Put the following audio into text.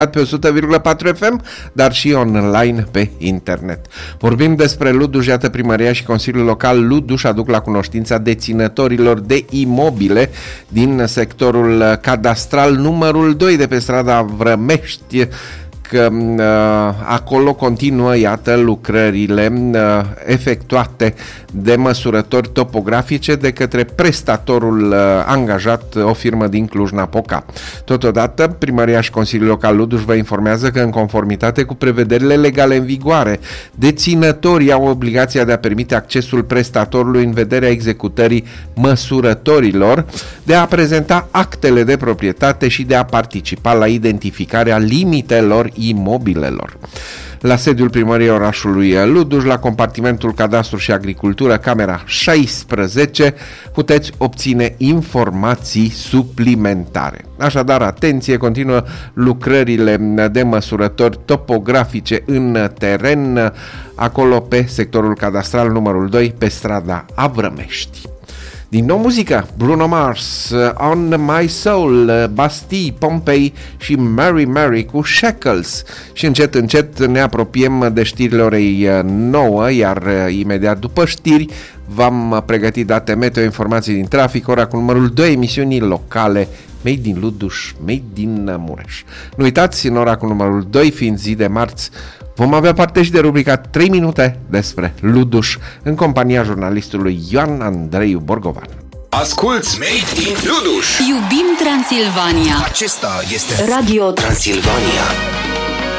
pe 100,4 FM, dar și online pe internet. Vorbim despre Luduș, iată Primăria și Consiliul Local Luduș aduc la cunoștința deținătorilor de imobile din sectorul cadastral numărul 2 de pe strada Vrămești, că acolo continuă, iată, lucrările efectuate de măsurători topografice de către prestatorul angajat, o firmă din Cluj-Napoca. Totodată, Primăria și Consiliul Local Luduș vă informează că, în conformitate cu prevederile legale în vigoare, deținătorii au obligația de a permite accesul prestatorului în vederea executării măsurătorilor, de a prezenta actele de proprietate și de a participa la identificarea limitelor imobilelor. La sediul primăriei orașului Luduș, la compartimentul Cadastru și Agricultură, camera 16, puteți obține informații suplimentare. Așadar, atenție, continuă lucrările de măsurători topografice în teren, acolo pe sectorul cadastral numărul 2, pe strada Avrămești. Din nou muzică, Bruno Mars, On My Soul, Bastille, Pompei și Mary Mary cu Shackles. Și încet, încet ne apropiem de știrile orei 9, iar imediat după știri v-am pregătit date meteo, informații din trafic, ora cu numărul 2, emisiunii locale Made in Luduș, Made in Mureș. Nu uitați, în ora cu numărul 2, fiind zi de marți, vom avea parte și de rubrica 3 minute despre Luduș, în compania jurnalistului Ioan Andreiu Borgovan. Asculți Made in Luduș! Iubim Transilvania! Acesta este Radio Transilvania.